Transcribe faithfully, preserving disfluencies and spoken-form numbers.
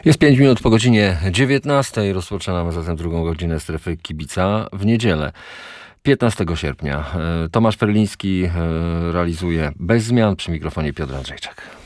Jest pięć minut po godzinie dziewiętnastej. Rozpoczynamy zatem drugą godzinę Strefy Kibica w niedzielę, piętnastego sierpnia. Tomasz Perliński realizuje bez zmian, przy mikrofonie Piotr Andrzejczak.